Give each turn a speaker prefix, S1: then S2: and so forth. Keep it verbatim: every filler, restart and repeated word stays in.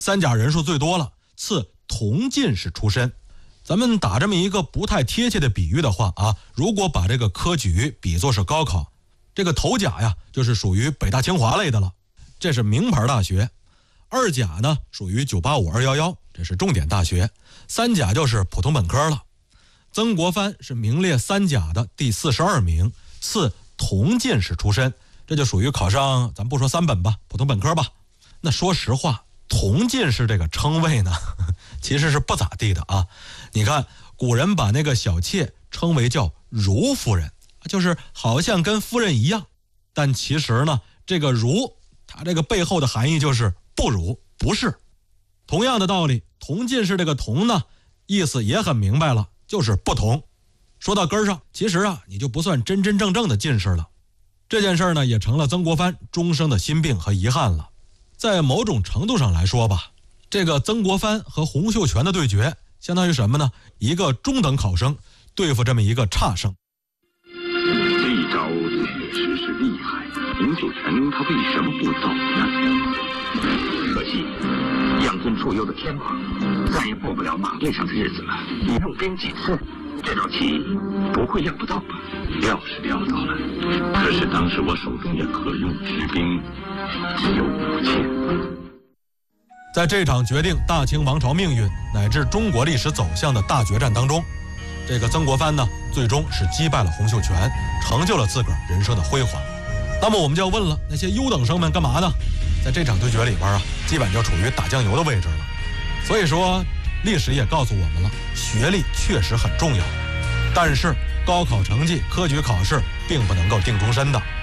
S1: 三甲人数最多了，次同进士出身。咱们打这么一个不太贴切的比喻的话啊，如果把这个科举比作是高考，这个头甲呀就是属于北大清华类的了，这是名牌大学；二甲呢属于九八五二一一，这是重点大学；三甲就是普通本科了。曾国藩是名列三甲的第四十二名，次同进士出身，这就属于考上咱不说三本吧，普通本科吧。那说实话，同进士这个称谓呢其实是不咋地的啊。你看古人把那个小妾称为叫如夫人，就是好像跟夫人一样，但其实呢这个如它这个背后的含义就是不如，不是。同样的道理，同进士这个同呢意思也很明白了，就是不同。说到根上，其实啊你就不算真真正正的进士了。这件事呢也成了曾国藩终生的心病和遗憾了。在某种程度上来说吧，这个曾国藩和洪秀全的对决相当于什么呢？一个中等考生对付这么一个差生。
S2: 这一招确实是厉害，洪秀全他为什么不走呢？可惜养尊处优的天王再也过不了马背上的日子了。你用兵几次，这招棋不会料不到吧？料是料到了，可是当时我手中也可用之兵只有五千。
S1: 在这场决定大清王朝命运乃至中国历史走向的大决战当中，这个曾国藩呢最终是击败了洪秀全，成就了自个儿人生的辉煌。那么我们就要问了，那些优等生们干嘛呢？在这场对决里边啊，基本就处于打酱油的位置了。所以说历史也告诉我们了，学历确实很重要，但是高考成绩、科举考试并不能够定终身的。